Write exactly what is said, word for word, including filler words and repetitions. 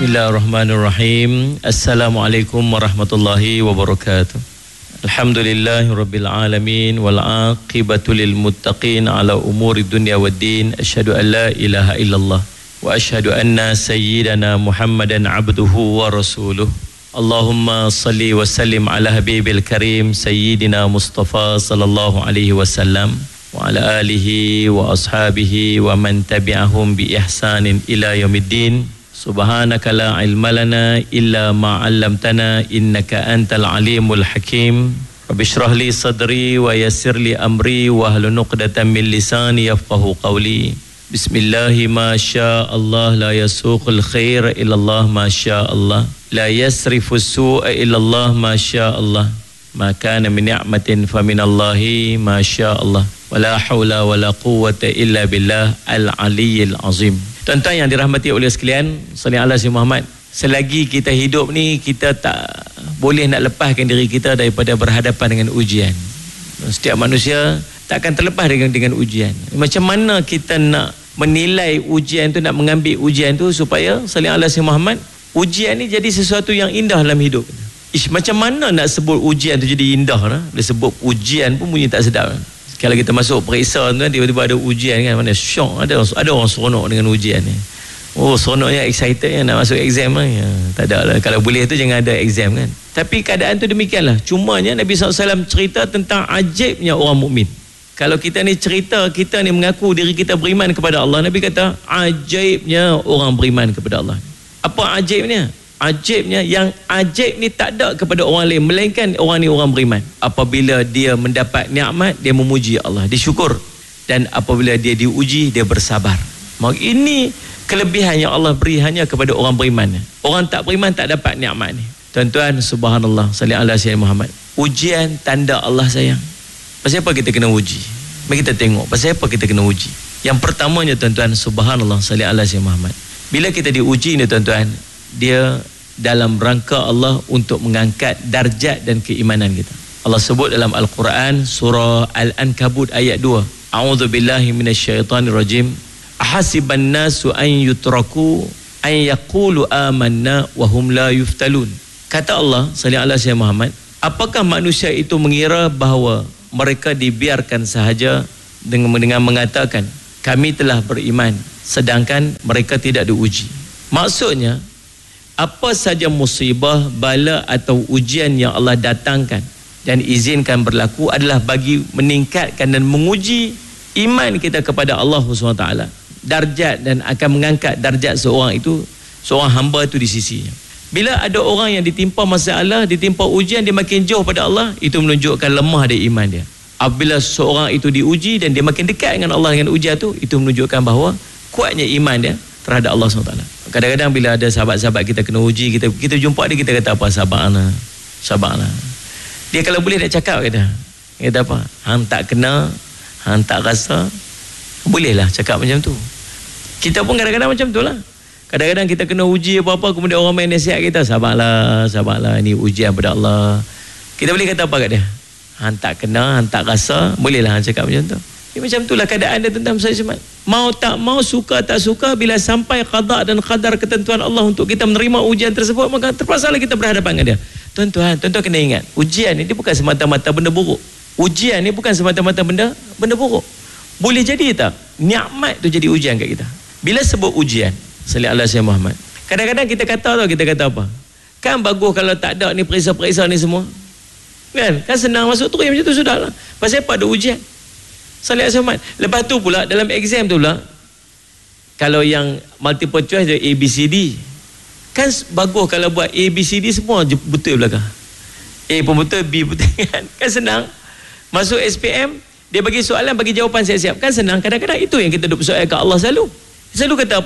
Bismillahirrahmanirrahim. Assalamualaikum warahmatullahi wabarakatuh. Alhamdulillahi rabbil alamin wal aqibatu lil muttaqin ala umuri dunya waddin. Asyhadu an la ilaha illallah wa asyhadu anna sayyidana Muhammadan abduhu wa rasuluh. Allahumma salli wa sallim ala habibil karim sayyidina Mustafa sallallahu alaihi wasallam wa ala alihi wa ashabihi wa man tabi'ahum bi ihsanin ila yaumiddin. Subhanaka la ilma lana illa ma 'allamtana innaka antal alimul hakim. Rabbi shrah li sadri wa yassir li amri wa hlul 'uqdatam min lisani yafqahu qawli. Bismillahi ma syaa Allah la yasuqul khair illa Allah ma syaa Allah. La yasrifu su'a illa Allah ma syaa Allah. Ma kana min ni'matin fa min Allahi ma syaa Allah. Wala haula wala quwwata illa billah al-aliyyil azim. Tuan-tuan yang dirahmati oleh sekalian, sallallahu alaihi Muhammad. Selagi kita hidup ni, kita tak boleh nak lepaskan diri kita daripada berhadapan dengan ujian. Setiap manusia takkan terlepas dengan dengan ujian. Macam mana kita nak menilai ujian tu, nak mengambil ujian tu supaya sallallahu alaihi Muhammad, ujian ni jadi sesuatu yang indah dalam hidup. Ish, macam mana nak sebut ujian tu jadi indah lah? Dia sebut ujian pun bunyi tak sedap. Kalau kita masuk periksa tu kan, tiba-tiba ada ujian kan, mana syok, ada ada orang seronok dengan ujian ni. Oh, seronoknya, excitednya nak masuk exam lah. Ya, tak ada lah. Kalau boleh tu jangan ada exam kan. Tapi keadaan tu demikianlah. Cumanya Nabi sallallahu alaihi wasallam cerita tentang ajaibnya orang mukmin. Kalau kita ni cerita, kita ni mengaku diri kita beriman kepada Allah, Nabi kata ajaibnya orang beriman kepada Allah. Apa ajaibnya? Ajaibnya, yang ajaib ni tak ada kepada orang lain melainkan orang ni orang beriman. Apabila dia mendapat nikmat, dia memuji Allah, dia syukur. Dan apabila dia diuji, dia bersabar. Maka ini kelebihan yang Allah beri hanya kepada orang beriman. Orang tak beriman tak dapat nikmat ni. Tuan-tuan, subhanallah, sallallahu alaihi Muhammad. Ujian tanda Allah sayang. Pasal apa kita kena uji? Mari kita tengok pasal apa kita kena uji. Yang pertamanya tuan-tuan, subhanallah, sallallahu alaihi Muhammad. Bila kita diuji ni tuan-tuan, dia dalam rangka Allah untuk mengangkat darjat dan keimanan kita. Allah sebut dalam Al-Quran surah Al-Ankabut ayat dua. A'udzubillahi minasyaitonirrajim. Ahasiban nasu an yutraku an yaqulu amanna wa hum la yuftalun. Kata Allah sallallahu alaihi Muhammad, apakah manusia itu mengira bahawa mereka dibiarkan sahaja dengan dengan mengatakan kami telah beriman sedangkan mereka tidak diuji. Maksudnya, apa saja musibah, bala atau ujian yang Allah datangkan dan izinkan berlaku adalah bagi meningkatkan dan menguji iman kita kepada Allah subhanahu wa taala, darjat, dan akan mengangkat darjat seorang itu, seorang hamba itu di sisinya. Bila ada orang yang ditimpa masalah, ditimpa ujian, dia makin jauh pada Allah, itu menunjukkan lemah dia iman dia. Apabila seorang itu diuji dan dia makin dekat dengan Allah dengan ujian itu, itu menunjukkan bahawa kuatnya iman dia terhadap Allah subhanahu wa taala. Kadang-kadang bila ada sahabat-sahabat kita kena uji, kita kita jumpa dia, kita kata apa? Sabarlah, sabarlah. Dia kalau boleh nak cakap kata, dia kata apa? Hang tak kena, hang tak rasa, bolehlah cakap macam tu. Kita pun kadang-kadang macam tu lah. Kadang-kadang kita kena uji apa-apa, kemudian orang main nasihat kita, sabarlah, sabarlah, ini ujian pada Allah. Kita boleh kata apa kat dia? Hang tak kena, hang tak rasa, bolehlah hang cakap macam tu. Ya, macam itulah keadaan dia tentang Sayyid Jumat. Mau tak mau, suka tak suka, bila sampai qada dan qadar ketentuan Allah untuk kita menerima ujian tersebut, maka terpaksalah kita berhadapan dengan dia. Tuan-tuan, tuan-tuan kena ingat, ujian ni dia bukan semata-mata benda buruk. Ujian ni bukan semata-mata benda benda buruk. Boleh jadi tak nikmat tu jadi ujian kat kita. Bila sebut ujian, sallallahu alaihi Muhammad, kadang-kadang kita kata tau, kita kata apa? Kan bagus kalau tak ada ni periksa-periksa ni semua. Kan? Kan senang masuk terus macam tu sudahlah. Pasal apa ada ujian? Salih Asmat. Lepas tu pula dalam exam tu pula, kalau yang multiple choice dia A B C D, kan bagus kalau buat A B C D semua betul belakang. A pun betul, B betul kan. Kan senang. Masuk S P M, dia bagi soalan, bagi jawapan siap-siap. Kan senang. Kadang-kadang itu yang kita duk persoal kat Allah selalu. Selalu kata